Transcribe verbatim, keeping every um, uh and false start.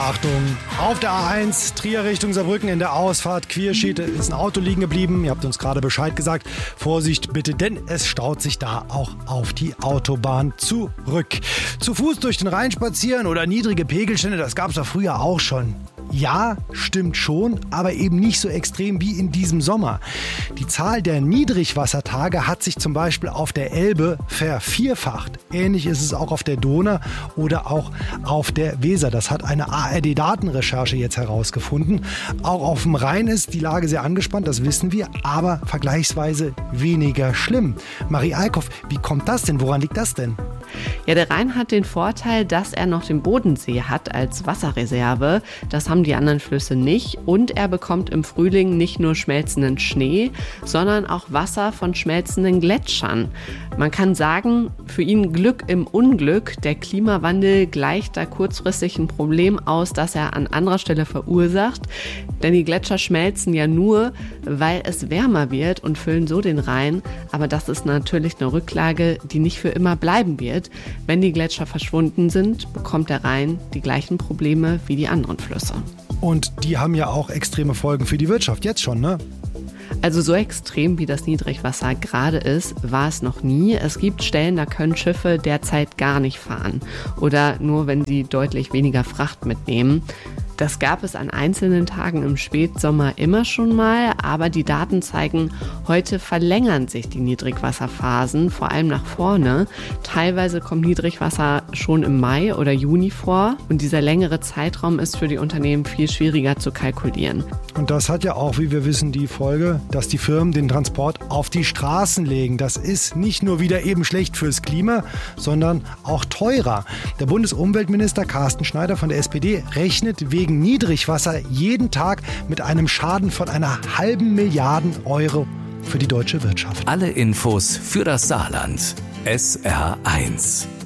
Achtung, auf der A eins, Trier Richtung Saarbrücken in der Ausfahrt Quierschied ist ein Auto liegen geblieben. Ihr habt uns gerade Bescheid gesagt. Vorsicht bitte, denn es staut sich da auch auf die Autobahn zurück. Zu Fuß durch den Rhein spazieren oder niedrige Pegelstände, das gab es ja früher auch schon. Ja, stimmt schon, aber eben nicht so extrem wie in diesem Sommer. Die Zahl der Niedrigwassertage hat sich zum Beispiel auf der Elbe vervierfacht. Ähnlich ist es auch auf der Donau oder auch auf der Weser. Das hat eine A R D-Datenrecherche jetzt herausgefunden. Auch auf dem Rhein ist die Lage sehr angespannt, das wissen wir, aber vergleichsweise weniger schlimm. Marie Eickhoff, wie kommt das denn? Woran liegt das denn? Ja, der Rhein hat den Vorteil, dass er noch den Bodensee hat als Wasserreserve. Das haben die anderen Flüsse nicht. Und er bekommt im Frühling nicht nur schmelzenden Schnee, sondern auch Wasser von schmelzenden Gletschern. Man kann sagen, für ihn Glück im Unglück. Der Klimawandel gleicht da kurzfristig ein Problem aus, das er an anderer Stelle verursacht. Denn die Gletscher schmelzen ja nur, weil es wärmer wird und füllen so den Rhein. Aber das ist natürlich eine Rücklage, die nicht für immer bleiben wird. Wenn die Gletscher verschwunden sind, bekommt der Rhein die gleichen Probleme wie die anderen Flüsse. Und die haben ja auch extreme Folgen für die Wirtschaft, jetzt schon, ne? Also so extrem wie das Niedrigwasser gerade ist, war es noch nie. Es gibt Stellen, da können Schiffe derzeit gar nicht fahren oder nur, wenn sie deutlich weniger Fracht mitnehmen. Das gab es an einzelnen Tagen im Spätsommer immer schon mal, aber die Daten zeigen, heute verlängern sich die Niedrigwasserphasen, vor allem nach vorne. Teilweise kommt Niedrigwasser schon im Mai oder Juni vor und dieser längere Zeitraum ist für die Unternehmen viel schwieriger zu kalkulieren. Und das hat ja auch, wie wir wissen, die Folge, dass die Firmen den Transport auf die Straßen legen. Das ist nicht nur wieder eben schlecht fürs Klima, sondern auch teurer. Der Bundesumweltminister Carsten Schneider von der S P D rechnet wegen Niedrigwasser jeden Tag mit einem Schaden von einer halben Milliarde Euro für die deutsche Wirtschaft. Alle Infos für das Saarland. S R eins.